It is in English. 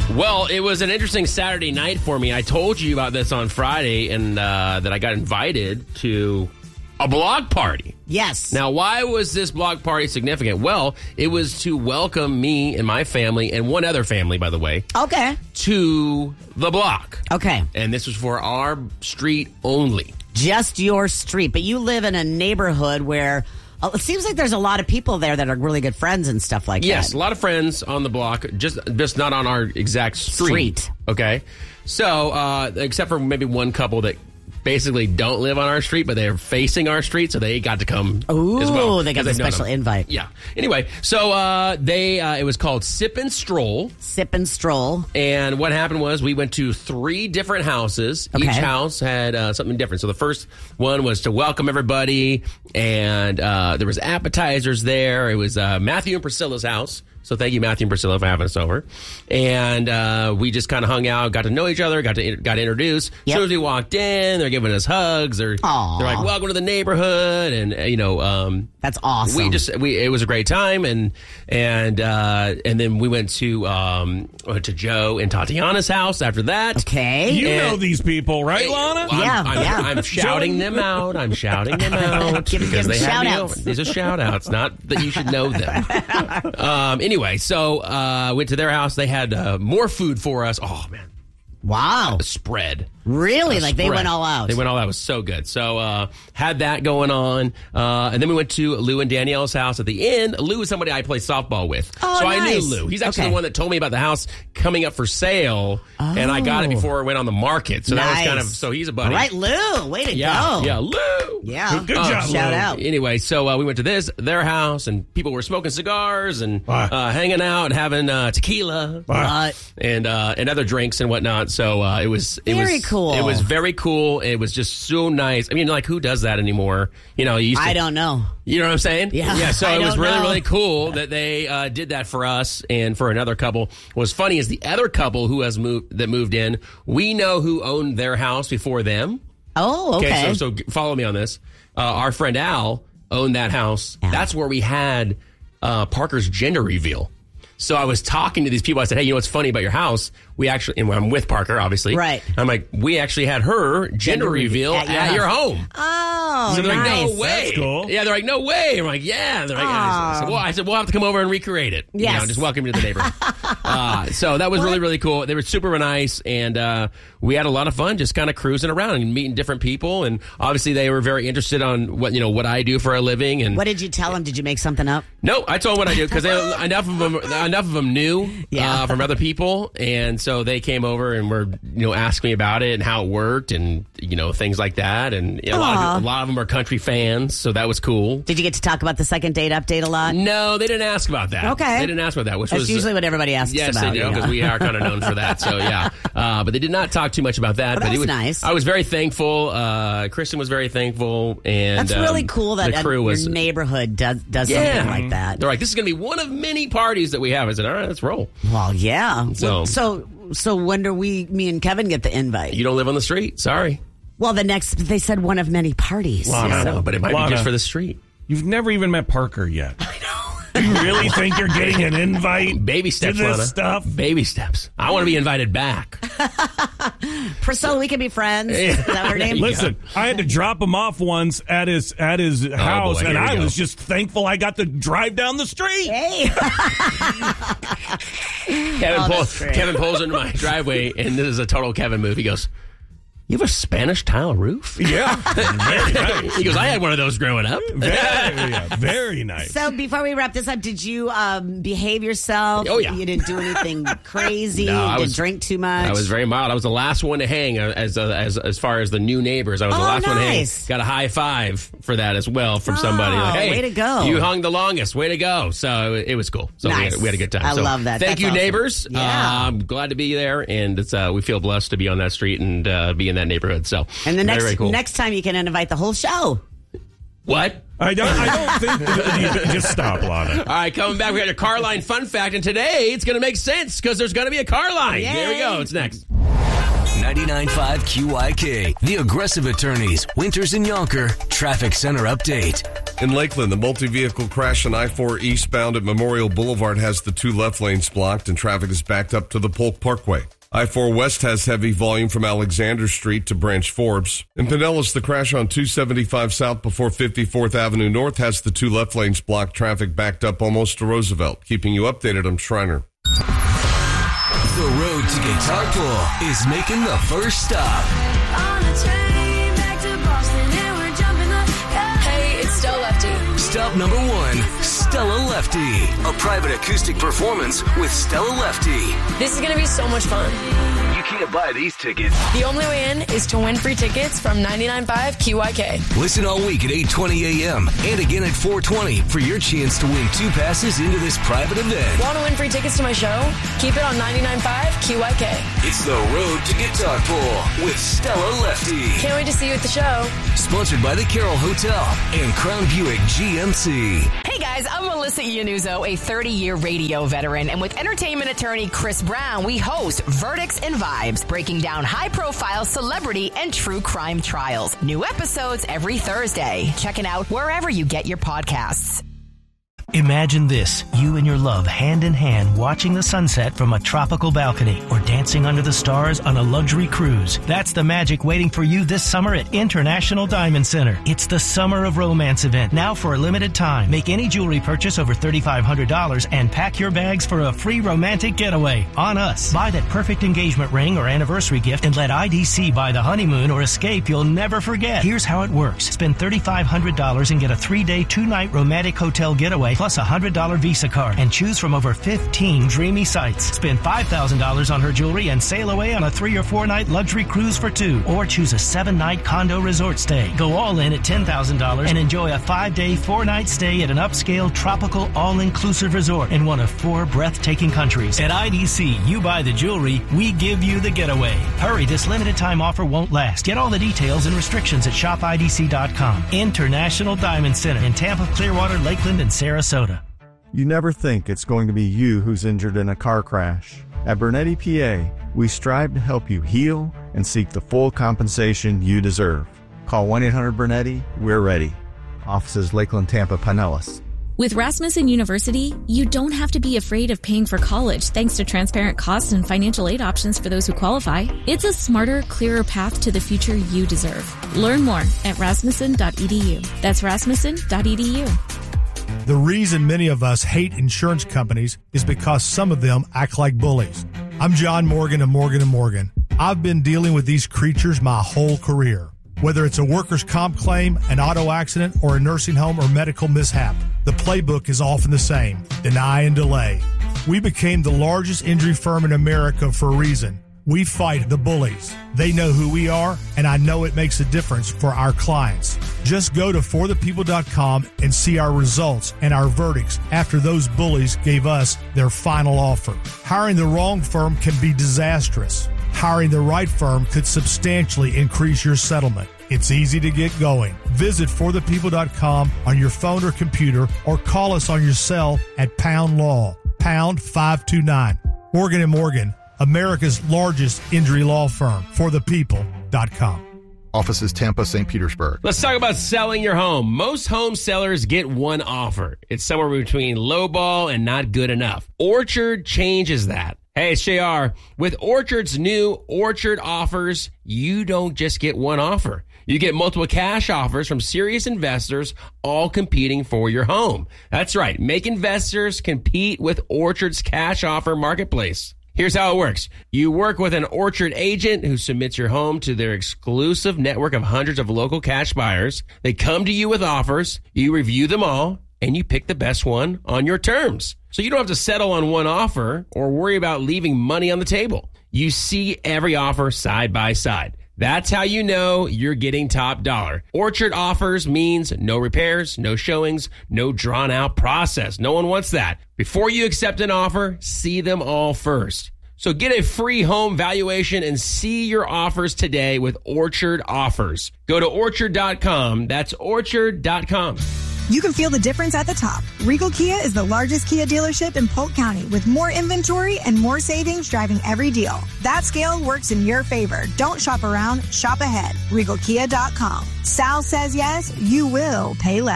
Well, it was an interesting Saturday night for me. I told you about this on Friday, and that I got invited to a blog party. Yes. Now, why was this blog party significant? Well, it was to welcome me and my family, and one other family, by the way, Okay. to the block. Okay. And this was for our street only. Just your street. But you live in a neighborhood where it seems like there's a lot of people there that are really good friends and stuff like Yes, that. a lot of friends on the block, just not on our exact street. Okay? So, except for maybe one couple that basically don't live on our street, but they're facing our street, so they got to come as well. Ooh, they got the special invite. Yeah. Anyway, so it was called Sip and Stroll. Sip and Stroll. And what happened was we went to 3 different houses. Okay. Each house had something different. So the first one was to welcome everybody, and there was appetizers there. It was Matthew and Priscilla's house. So thank you, Matthew and Priscilla, for having us over. And we just kind of hung out, got to know each other, got introduced. Yep. As soon as we walked in, they're giving us hugs. They're like, welcome to the neighborhood. And, that's awesome. It was a great time. And then we went to Joe and Tatiana's house after that. Okay. You know these people, right, Lana? I'm shouting them out. I'm shouting them out. Give because them they have me shout-outs. over. These are shout-outs, not that you should know them. Anyway, so went to their house. They had more food for us. Oh, man. Wow. A spread. Really? Like they went all out. They went all out. It was so good. So had that going on. And then we went to Lou and Danielle's house at the end. Lou is somebody I play softball with. Oh, so nice. I knew Lou. He's actually Okay. the one that told me about the house coming up for sale. And I got it before it went on the market. So that was kind of, so he's a buddy. All right, Lou. Way to go. Yeah, Lou. Yeah. Good job, Shout Lou. out. Anyway, so we went to their house, and people were smoking cigars and hanging out and having tequila and other drinks and whatnot. So it was Very cool. It was very cool. It was just so nice. I mean, like, who does that anymore? You know, you used to, I don't know. You know what I'm saying? Yeah. So I it was don't really, know. really cool that they did that for us and for another couple. What's funny is the other couple who moved in. We know who owned their house before them. Oh, okay. So follow me on this. Our friend Al owned that house. Al. That's where we had Parker's gender reveal. So I was talking to these people. I said, hey, you know what's funny about your house? We actually, and I'm with Parker, obviously. Right. I'm like, we actually had her gender reveal at your home. Oh, So they're like, nice. no way. That's cool. Yeah, they're like, no way. I'm like, yeah. They're like, I said, we'll have to come over and recreate it. Yes. You know, just welcome you to the neighborhood. So that was really, really cool. They were super nice, and we had a lot of fun just kind of cruising around and meeting different people. And obviously, they were very interested on what I do for a living. And What did you tell them? Did you make something up? no, I told them what I do because enough of them knew from other people, and so they came over and were asking me about it and how it worked and things like that. And a lot of them are country fans, so that was cool. Did you get to talk about the second date update a lot? No, they didn't ask about that. Okay. They didn't ask about that, which That's was usually what everybody asks yes, about. they do, because we are kind of known for that. So yeah, but they did not talk too much about that. Well, but that's it was nice. I was very thankful. Kristen was very thankful, and That's really cool that the crew was your neighborhood does something like that. They're like, this is going to be one of many parties that we have. I said, all right, let's roll. Well, yeah. So- So when do me and Kevin get the invite? You don't live on the street. Sorry. Well, they said one of many parties. I know, but it might be Lana. just for the street. You've never even met Parker yet. I know. You really think you're getting an invite? Baby steps, to this Lana. stuff? Baby steps. I want to be invited back. Priscilla, we can be friends. Is that her name? Listen, I had to drop him off once at his house, boy, and here we I go. was just thankful I got to drive down the street. Hey. Kevin pulls into my driveway, and this is a total Kevin move. He goes, you have a Spanish tile roof? Yeah. Very nice. He goes, I had one of those growing up. Very nice. So before we wrap this up, did you behave yourself? Oh, yeah. You didn't do anything crazy? No, I you was- didn't drink too much? I was very mild. I was the last one to hang as far as the new neighbors. I was the last one to hang. Nice. Got a high five for that as well from somebody. Like, hey, way to go. You hung the longest. Way to go. So it was cool. So Nice. we had a good time. I So love that. Thank That's you, awesome. neighbors. Yeah. I'm glad to be there, and it's we feel blessed to be on that street and be in that neighborhood. So And the very, very cool. next time you can invite the whole show. What? I don't think just stop, Lana. All right, coming back, we got a car line fun fact, and today it's going to make sense because there's going to be a car line. Yay. Here we go. It's next. 99.5 QYK, The Aggressive Attorneys, Winters and Yonker, Traffic Center Update. In Lakeland, the multi-vehicle crash on I-4 eastbound at Memorial Boulevard has the 2 left lanes blocked and traffic is backed up to the Polk Parkway. I-4 West has heavy volume from Alexander Street to Branch Forbes. In Pinellas, the crash on 275 South before 54th Avenue North has the 2 left lanes blocked, traffic backed up almost to Roosevelt. Keeping you updated, I'm Schreiner. The road to Guitar Pull is making the first stop. On a train back to Boston and we're jumping up. Hey, it's Stella Lefty. Stop number 1, Stella Lefty. A private acoustic performance with Stella Lefty. This is going to be so much fun. You can't buy these tickets. The only way in is to win free tickets from 99.5 QYK. Listen all week at 8:20 a.m. and again at 4:20 for your chance to win 2 passes into this private event. Want to win free tickets to my show? Keep it on 99.5 QYK. It's the road to Guitar Pull with Stella Lefty. Can't wait to see you at the show. Sponsored by the Carroll Hotel and Crown Buick GMC. Hey guys, I'm Melissa Iannuzzo, a 30-year radio veteran, and with entertainment attorney Chris Brown, we host Verdicts and Vibes, breaking down high-profile celebrity and true crime trials. New episodes every Thursday. Check it out wherever you get your podcasts. Imagine this, you and your love hand in hand watching the sunset from a tropical balcony or dancing under the stars on a luxury cruise. That's the magic waiting for you this summer at International Diamond Center. It's the Summer of Romance event, now for a limited time. Make any jewelry purchase over $3,500 and pack your bags for a free romantic getaway on us. Buy that perfect engagement ring or anniversary gift and let IDC buy the honeymoon or escape you'll never forget. Here's how it works. Spend $3,500 and get a 3-day, 2-night romantic hotel getaway plus a $100 Visa card and choose from over 15 dreamy sites. Spend $5,000 on her jewelry and sail away on a 3 or 4 night luxury cruise for 2, or choose a 7-night condo resort stay. Go all in at $10,000 and enjoy a 5-day, 4-night stay at an upscale tropical all-inclusive resort in one of 4 breathtaking countries. At IDC, you buy the jewelry, we give you the getaway. Hurry, this limited time offer won't last. Get all the details and restrictions at shopidc.com. International Diamond Center in Tampa, Clearwater, Lakeland, and Sarasota. You never think it's going to be you who's injured in a car crash. At Bernetti PA, we strive to help you heal and seek the full compensation you deserve. Call 1-800-BERNETTI, we're ready. Offices Lakeland, Tampa, Pinellas. With Rasmussen University, you don't have to be afraid of paying for college thanks to transparent costs and financial aid options for those who qualify. It's a smarter, clearer path to the future you deserve. Learn more at rasmussen.edu. That's rasmussen.edu. The reason many of us hate insurance companies is because some of them act like bullies. I'm John Morgan of Morgan & Morgan. I've been dealing with these creatures my whole career. Whether it's a workers' comp claim, an auto accident, or a nursing home or medical mishap, the playbook is often the same: deny and delay. We became the largest injury firm in America for a reason. We fight the bullies. They know who we are, and I know it makes a difference for our clients. Just go to forthepeople.com and see our results and our verdicts after those bullies gave us their final offer. Hiring the wrong firm can be disastrous. Hiring the right firm could substantially increase your settlement. It's easy to get going. Visit forthepeople.com on your phone or computer, or call us on your cell at Pound Law, pound 529. Morgan & Morgan, America's largest injury law firm, forthepeople.com. Offices Tampa, St. Petersburg. Let's talk about selling your home. Most home sellers get one offer. It's somewhere between lowball and not good enough. Orchard changes that. Hey, it's JR. With Orchard's new Orchard offers, you don't just get one offer. You get multiple cash offers from serious investors, all competing for your home. That's right. Make investors compete with Orchard's cash offer marketplace. Here's how it works. You work with an Orchard agent who submits your home to their exclusive network of hundreds of local cash buyers. They come to you with offers. You review them all, and you pick the best one on your terms. So you don't have to settle on one offer or worry about leaving money on the table. You see every offer side by side. That's how you know you're getting top dollar. Orchard offers means no repairs, no showings, no drawn out process. No one wants that. Before you accept an offer, see them all first. So get a free home valuation and see your offers today with Orchard Offers. Go to orchard.com. That's orchard.com. You can feel the difference at the top. Regal Kia is the largest Kia dealership in Polk County with more inventory and more savings driving every deal. That scale works in your favor. Don't shop around, shop ahead. RegalKia.com. Sal says yes, you will pay less.